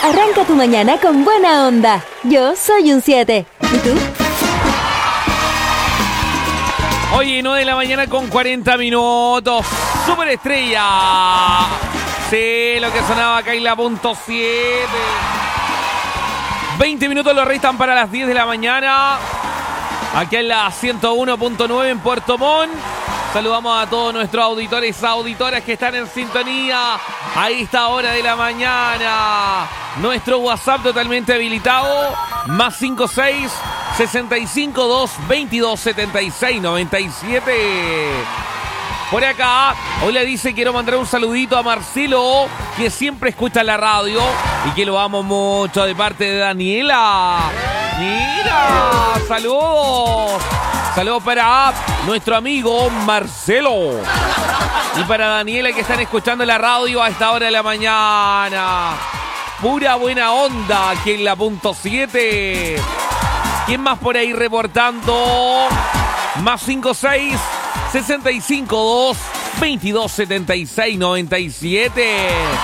Arranca tu mañana con buena onda. Yo soy un 7. ¿Y tú? Oye, 9 de la mañana con 40 minutos. Superestrella. Sí, lo que sonaba acá en la punto 7. 20 minutos lo restan para las 10 de la mañana. Aquí en la 101.9 en Puerto Montt. Saludamos a todos nuestros auditores y auditoras que están en sintonía a esta hora de la mañana. Nuestro WhatsApp totalmente habilitado. Más 56 65 2 22 76 97. Por acá, hoy le dice, quiero mandar un saludito a Marcelo, que siempre escucha la radio y que lo amo mucho, de parte de Daniela. Mira, saludos. Saludos para nuestro amigo Marcelo. Y para Daniela, que están escuchando la radio a esta hora de la mañana. Pura buena onda aquí en la punto 7. ¿Quién más por ahí reportando? Más 56 65 2 22 76 97.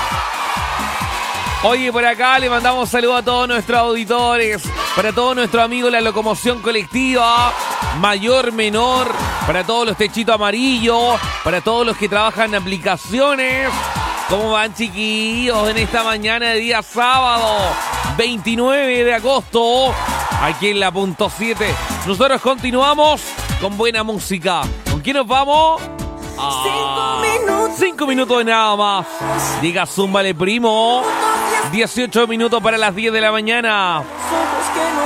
Oye, por acá le mandamos saludos a todos nuestros auditores, para todos nuestros amigos de la locomoción colectiva, mayor, menor, para todos los techitos amarillos, para todos los que trabajan en aplicaciones. ¿Cómo van, chiquillos, en esta mañana de día sábado, 29 de agosto, aquí en la punto 7? Nosotros continuamos con buena música. ¿Con quién nos vamos? 5 minutos nada más. Diga, zúmbale, primo. 18 minutos para las 10 de la mañana.